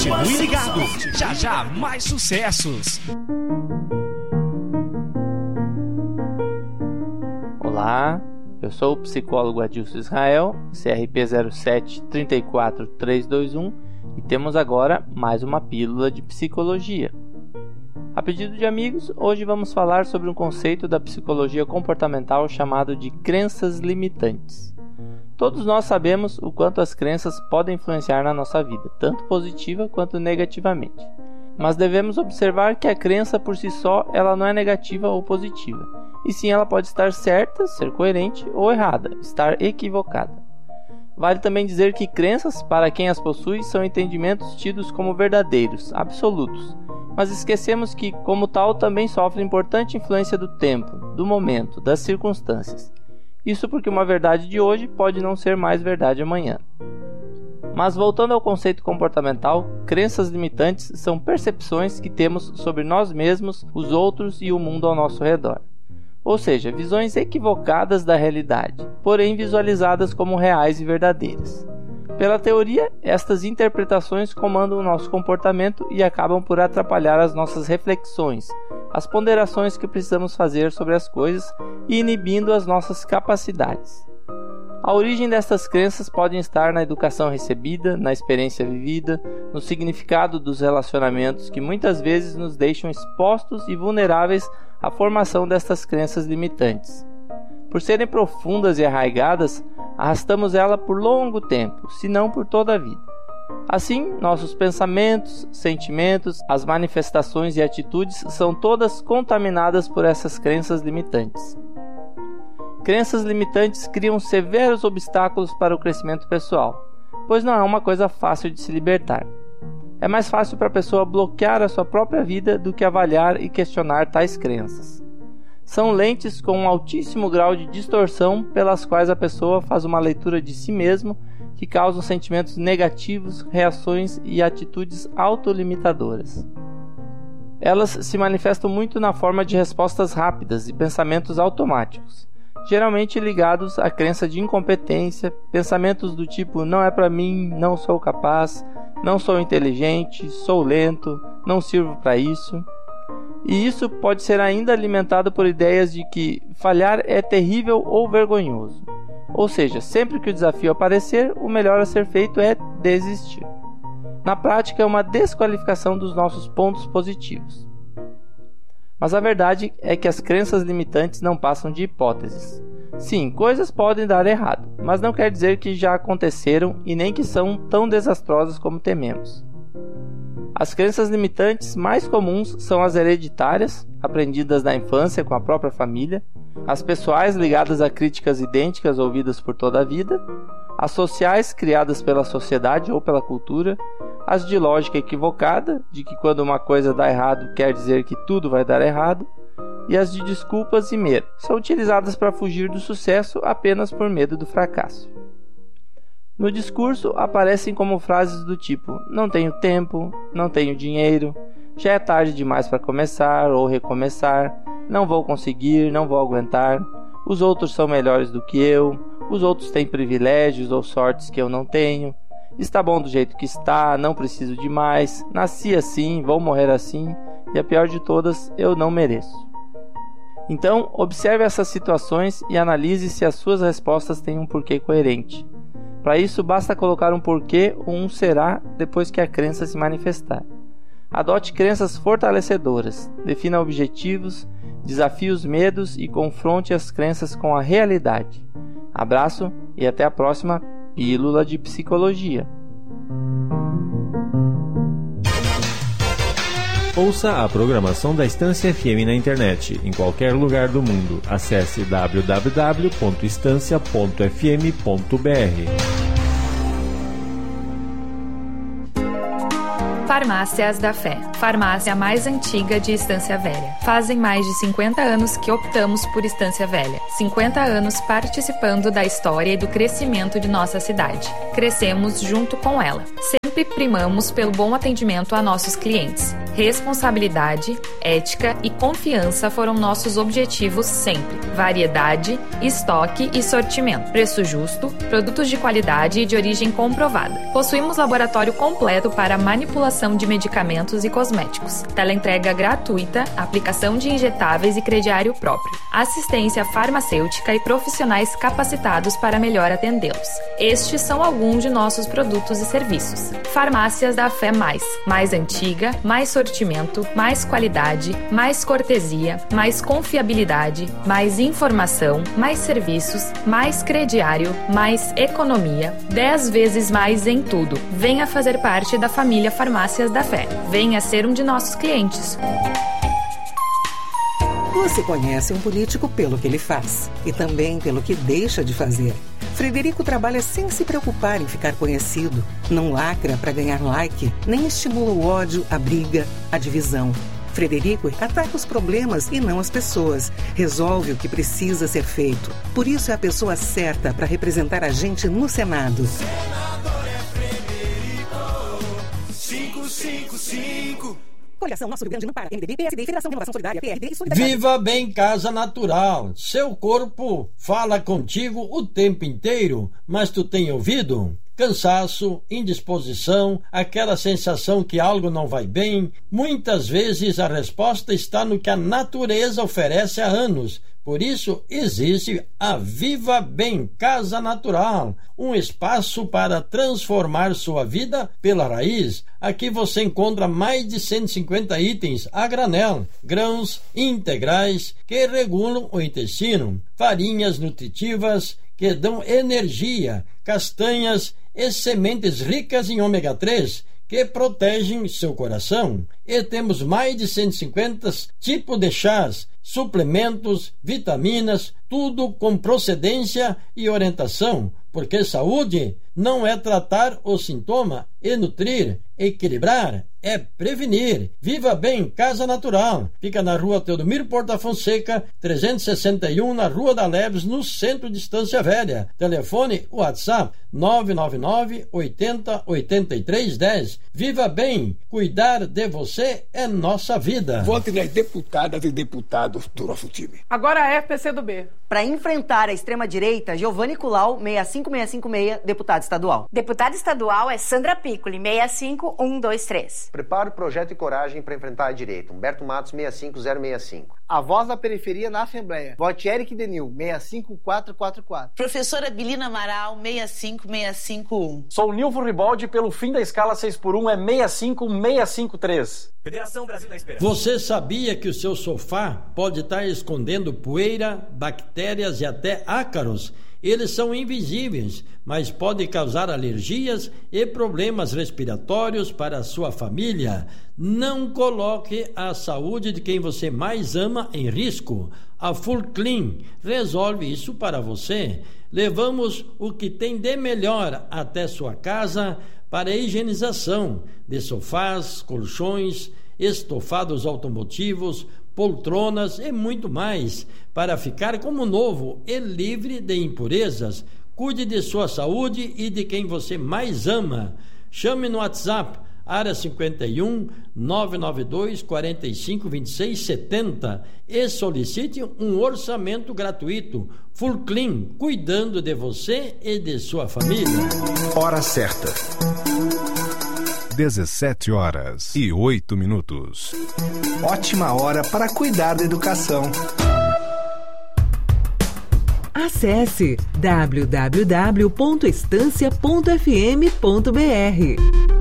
Continue ligado, já já mais sucessos. Olá, eu sou o psicólogo Adilson Israel, CRP 0734321, e temos agora mais uma pílula de psicologia. A pedido de amigos, hoje vamos falar sobre um conceito da psicologia comportamental chamado de crenças limitantes. Todos nós sabemos o quanto as crenças podem influenciar na nossa vida, tanto positiva quanto negativamente. Mas devemos observar que a crença por si só ela não é negativa ou positiva, e sim ela pode estar certa, ser coerente, ou errada, estar equivocada. Vale também dizer que crenças, para quem as possui, são entendimentos tidos como verdadeiros, absolutos, mas esquecemos que, como tal, também sofre importante influência do tempo, do momento, das circunstâncias. Isso porque uma verdade de hoje pode não ser mais verdade amanhã. Mas voltando ao conceito comportamental, crenças limitantes são percepções que temos sobre nós mesmos, os outros e o mundo ao nosso redor. Ou seja, visões equivocadas da realidade, porém visualizadas como reais e verdadeiras. Pela teoria, estas interpretações comandam o nosso comportamento e acabam por atrapalhar as nossas reflexões, as ponderações que precisamos fazer sobre as coisas e inibindo as nossas capacidades. A origem destas crenças pode estar na educação recebida, na experiência vivida, no significado dos relacionamentos que muitas vezes nos deixam expostos e vulneráveis à formação destas crenças limitantes. Por serem profundas e arraigadas, arrastamos ela por longo tempo, se não por toda a vida. Assim, nossos pensamentos, sentimentos, as manifestações e atitudes são todas contaminadas por essas crenças limitantes. Crenças limitantes criam severos obstáculos para o crescimento pessoal, pois não é uma coisa fácil de se libertar. É mais fácil para a pessoa bloquear a sua própria vida do que avaliar e questionar tais crenças. São lentes com um altíssimo grau de distorção pelas quais a pessoa faz uma leitura de si mesmo que causam sentimentos negativos, reações e atitudes autolimitadoras. Elas se manifestam muito na forma de respostas rápidas e pensamentos automáticos, geralmente ligados à crença de incompetência, pensamentos do tipo não é para mim, não sou capaz, não sou inteligente, sou lento, não sirvo para isso. E isso pode ser ainda alimentado por ideias de que falhar é terrível ou vergonhoso. Ou seja, sempre que o desafio aparecer, o melhor a ser feito é desistir. Na prática, é uma desqualificação dos nossos pontos positivos. Mas a verdade é que as crenças limitantes não passam de hipóteses. Sim, coisas podem dar errado, mas não quer dizer que já aconteceram e nem que são tão desastrosas como tememos. As crenças limitantes mais comuns são as hereditárias, aprendidas na infância com a própria família, as pessoais ligadas a críticas idênticas ouvidas por toda a vida, as sociais criadas pela sociedade ou pela cultura, as de lógica equivocada, de que quando uma coisa dá errado quer dizer que tudo vai dar errado, e as de desculpas e medo, são utilizadas para fugir do sucesso apenas por medo do fracasso. No discurso aparecem como frases do tipo não tenho tempo, não tenho dinheiro, já é tarde demais para começar ou recomeçar, não vou conseguir, não vou aguentar, os outros são melhores do que eu, os outros têm privilégios ou sortes que eu não tenho, está bom do jeito que está, não preciso de mais, nasci assim, vou morrer assim e a pior de todas, eu não mereço. Então, observe essas situações e analise se as suas respostas têm um porquê coerente. Para isso, basta colocar um porquê ou um será depois que a crença se manifestar. Adote crenças fortalecedoras, defina objetivos, desafie os medos e confronte as crenças com a realidade. Abraço e até a próxima Pílula de Psicologia. Ouça a programação da Estância FM na internet, em qualquer lugar do mundo. Acesse www.estancia.fm.br. Farmácias da Fé, farmácia mais antiga de Estância Velha. Fazem mais de 50 anos que optamos por Estância Velha. 50 anos participando da história e do crescimento de nossa cidade. Crescemos junto com ela. sempre primamos pelo bom atendimento a nossos clientes. Responsabilidade, ética e confiança foram nossos objetivos sempre. Variedade, estoque e sortimento. Preço justo, produtos de qualidade e de origem comprovada. Possuímos laboratório completo para manipulação de medicamentos e cosméticos. Teleentrega gratuita, aplicação de injetáveis e crediário próprio. Assistência farmacêutica e profissionais capacitados para melhor atendê-los. Estes são alguns de nossos produtos e serviços. Farmácias da Fé mais antiga, mais sortimento, mais qualidade, mais cortesia, mais confiabilidade, mais informação, mais serviços, mais crediário, mais economia, 10 vezes mais em tudo. Venha fazer parte da família Farmácias da Fé. Venha ser um de nossos clientes. Você conhece um político pelo que ele faz e também pelo que deixa de fazer. Frederico trabalha sem se preocupar em ficar conhecido. Não lacra para ganhar like, nem estimula o ódio, a briga, a divisão. Frederico ataca os problemas e não as pessoas. Resolve o que precisa ser feito. Por isso é a pessoa certa para representar a gente no Senado. Senador é Frederico 555. Coligação Nosso Rio Grande não para. MDB, PSD, Federação Renovação Solidária, PRD e Solidariedade. Viva Bem Casa Natural. Seu corpo fala contigo o tempo inteiro, mas tu tem ouvido? Cansaço, indisposição, aquela sensação que algo não vai bem. Muitas vezes a resposta está no que a natureza oferece há anos. Por isso existe a Viva Bem Casa Natural, um espaço para transformar sua vida pela raiz. Aqui você encontra mais de 150 itens a granel, grãos integrais que regulam o intestino, farinhas nutritivas que dão energia, castanhas e sementes ricas em ômega 3 que protegem seu coração. E temos mais de 150 tipos de chás, suplementos, vitaminas, tudo com procedência e orientação, porque saúde não é tratar o sintoma e nutrir, equilibrar, é prevenir. Viva Bem Casa Natural. Fica na rua Teodomiro Porta Fonseca, 361, na Rua da Leves, no centro de Estância Velha. Telefone WhatsApp 999 80 83 10. Viva Bem, cuidar de você é nossa vida. Vote nas deputadas e deputados do nosso time. Agora é PCdoB. Para enfrentar a extrema-direita, Giovanni Culau, 65656, deputado estadual. Deputada estadual é Sandra Piccoli, 65123. Prepare o projeto e coragem para enfrentar a direita. Humberto Matos, 65065. A voz da periferia na Assembleia. Vote Eric Denil, 65444. Professora Bilina Amaral, 65651. Sou Nilvo Ribaldi, pelo fim da escala 6x1 é 65653. Federação Brasil da Esperança. Você sabia que o seu sofá pode estar escondendo poeira, bactérias e até ácaros? Eles são invisíveis, mas podem causar alergias e problemas respiratórios para a sua família. Não coloque a saúde de quem você mais ama em risco. A Full Clean resolve isso para você. Levamos o que tem de melhor até sua casa para a higienização de sofás, colchões, estofados automotivos, poltronas e muito mais, para ficar como novo e livre de impurezas. Cuide de sua saúde e de quem você mais ama. Chame no WhatsApp, área 51 992 45 26 70 e solicite um orçamento gratuito. Full Clean, cuidando de você e de sua família. Hora certa. 17h08. Ótima hora para cuidar da educação. Acesse www.estancia.fm.br.